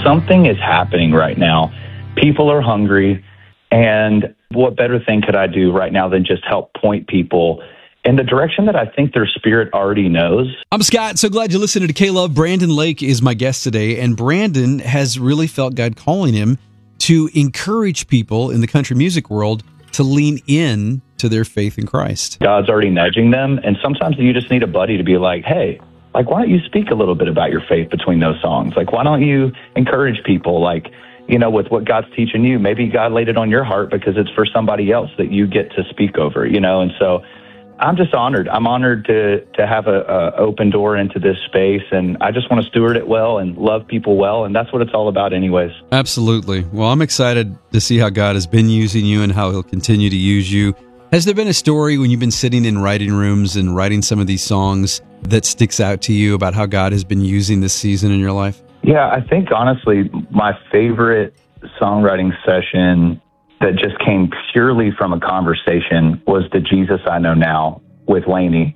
something is happening right now. People are hungry, and what better thing could I do right now than just help point people in the direction that I think their spirit already knows. I'm Scott. So glad you listened to K-Love. Brandon Lake is my guest today, and Brandon has really felt God calling him to encourage people in the country music world to lean in to their faith in Christ. God's already nudging them, and sometimes you just need a buddy to be like, hey, like, why don't you speak a little bit about your faith between those songs? Like, why don't you encourage people, like, you know, with what God's teaching you? Maybe God laid it on your heart because it's for somebody else that you get to speak over, you know? And so I'm just honored. I'm honored to have a open door into this space, and I just want to steward it well and love people well, and that's what it's all about anyways. Absolutely. Well, I'm excited to see how God has been using you and how he'll continue to use you. Has there been a story when you've been sitting in writing rooms and writing some of these songs that sticks out to you about how God has been using this season in your life? Yeah, I think honestly, my favorite songwriting session that just came purely from a conversation was the Jesus I Know Now with Lainey.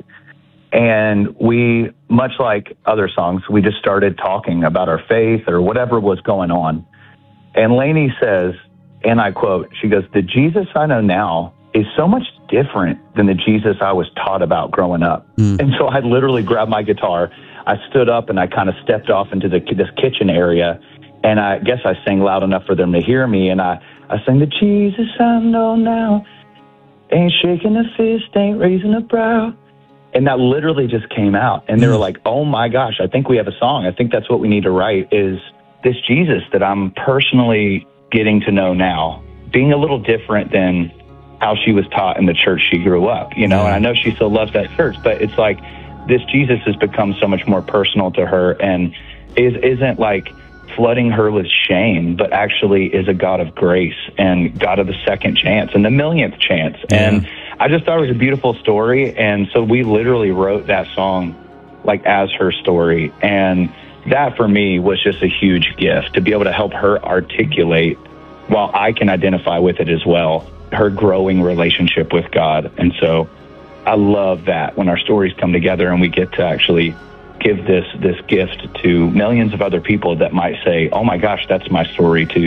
And we, much like other songs, we just started talking about our faith or whatever was going on. And Lainey says, and I quote, she goes, "The Jesus I know now is so much different than the Jesus I was taught about growing up." And so I literally grabbed my guitar, I stood up, and I kind of stepped off into this kitchen area, and I guess I sang loud enough for them to hear me, and I sang, "The Jesus I know now ain't shaking a fist, ain't raising a brow." And that literally just came out. And they were like, oh my gosh, I think we have a song. I think that's what we need to write, is this Jesus that I'm personally getting to know now, being a little different than how she was taught in the church she grew up, you know? And I know she still loves that church, but it's like this Jesus has become so much more personal to her and isn't like flooding her with shame, but actually is a God of grace and God of the second chance and the millionth chance. And I just thought it was a beautiful story. And so we literally wrote that song like as her story. And that for me was just a huge gift to be able to help her articulate, while I can identify with it as well, her growing relationship with God. And so I love that when our stories come together and we get to actually give this gift to millions of other people that might say, oh my gosh, that's my story too.